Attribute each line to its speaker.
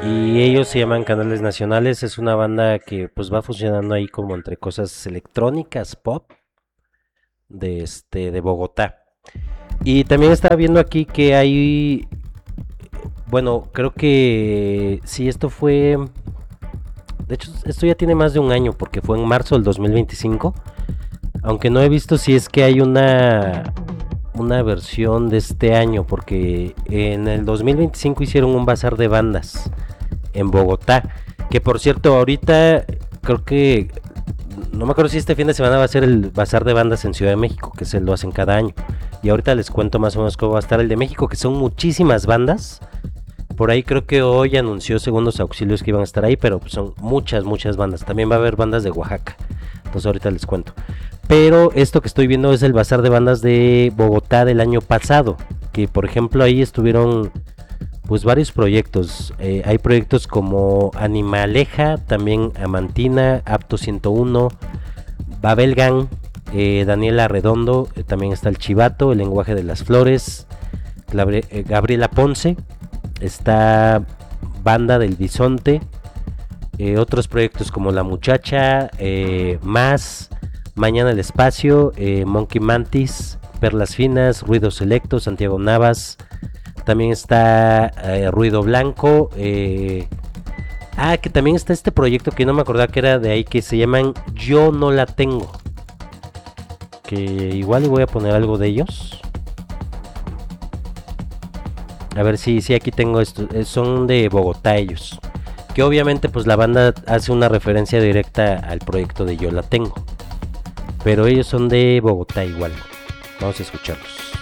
Speaker 1: Y ellos se llaman Canales Nacionales. Es una banda que pues va funcionando ahí como entre cosas electrónicas, pop, de Bogotá. Y también estaba viendo aquí que hay, bueno, creo que sí, esto fue, de hecho, esto ya tiene más de un año porque fue en marzo del 2025. Aunque no he visto si es que hay una versión de este año, porque en el 2025 hicieron un bazar de bandas en Bogotá. Que por cierto, ahorita creo que, no me acuerdo si este fin de semana va a ser el bazar de bandas en Ciudad de México, que se lo hacen cada año. Y ahorita les cuento más o menos cómo va a estar el de México, que son muchísimas bandas. Por ahí creo que hoy anunció Segundos Auxilios que iban a estar ahí, pero pues son muchas, muchas bandas. También va a haber bandas de Oaxaca. Entonces ahorita les cuento. Pero esto que estoy viendo es el bazar de bandas de Bogotá del año pasado. Que por ejemplo ahí estuvieron pues varios proyectos. Hay proyectos como Animaleja, también Amantina, Apto 101, Babel Gang, Daniela Redondo, también está el Chivato, El Lenguaje de las Flores, Gabriela Ponce, está Banda del Bisonte, otros proyectos como La Muchacha, Más, Mañana el Espacio, Monkey Mantis, Perlas Finas, Ruido Selecto, Santiago Navas, también está Ruido Blanco, que también está este proyecto que no me acordaba que era de ahí, que se llaman Yo No La Tengo, que igual voy a poner algo de ellos. A ver si aquí tengo esto. Son de Bogotá ellos. Que obviamente pues la banda hace una referencia directa al proyecto de Yo La Tengo. Pero ellos son de Bogotá igual. Vamos a escucharlos.